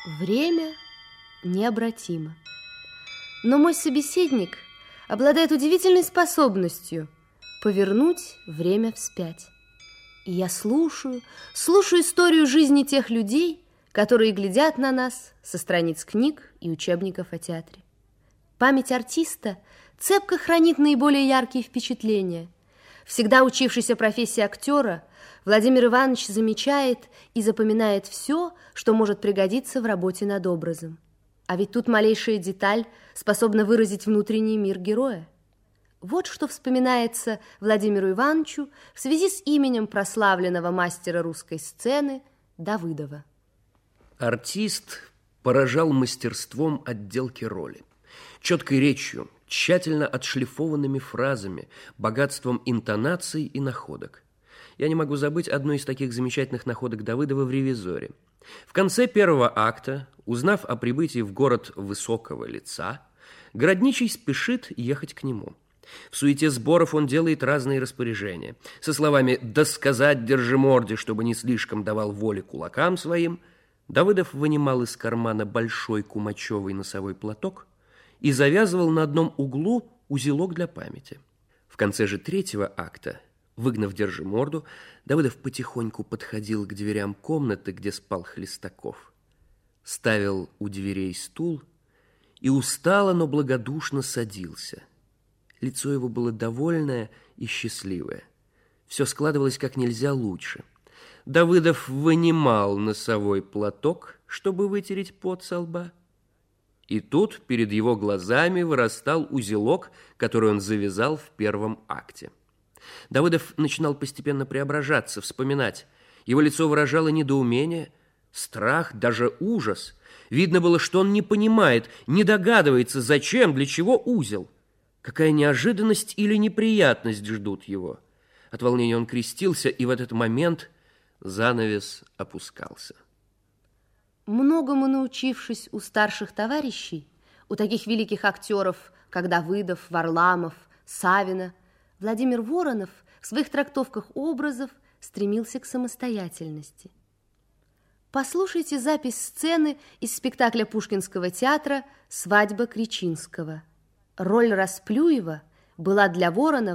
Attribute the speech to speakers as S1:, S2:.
S1: Время необратимо. Но мой собеседник обладает удивительной способностью повернуть время вспять. И я слушаю историю жизни тех людей, которые глядят на нас со страниц книг и учебников о театре. Память артиста цепко хранит наиболее яркие впечатления. Всегда учившийся профессии актера, Владимир Иванович замечает и запоминает все, что может пригодиться в работе над образом. А ведь тут малейшая деталь способна выразить внутренний мир героя. Вот что вспоминается Владимиру Ивановичу в связи с именем прославленного мастера русской сцены Давыдова.
S2: Артист поражал мастерством отделки роли, четкой речью, тщательно отшлифованными фразами, богатством интонаций и находок. Я не могу забыть одну из таких замечательных находок Давыдова в «Ревизоре». В конце первого акта, узнав о прибытии в город высокого лица, городничий спешит ехать к нему. В суете сборов он делает разные распоряжения. Со словами «да сказать Держиморде, чтобы не слишком давал воли кулакам своим», Давыдов вынимал из кармана большой кумачевый носовой платок и завязывал на одном углу узелок для памяти. В конце же третьего акта, выгнав Держиморду, Давыдов потихоньку подходил к дверям комнаты, где спал Хлестаков, ставил у дверей стул и устало, но благодушно садился. Лицо его было довольное и счастливое. Все складывалось как нельзя лучше. Давыдов вынимал носовой платок, чтобы вытереть пот со лба. И тут перед его глазами вырастал узелок, который он завязал в первом акте. Давыдов начинал постепенно преображаться, вспоминать. Его лицо выражало недоумение, страх, даже ужас. Видно было, что он не понимает, не догадывается, зачем, для чего узел. Какая неожиданность или неприятность ждут его. От волнения он крестился, и в этот момент занавес опускался.
S1: Многому научившись у старших товарищей, у таких великих актеров, как Давыдов, Варламов, Савина, Владимир Воронов в своих трактовках образов стремился к самостоятельности. Послушайте запись сцены из спектакля Пушкинского театра «Свадьба Кречинского». Роль Расплюева была для Воронова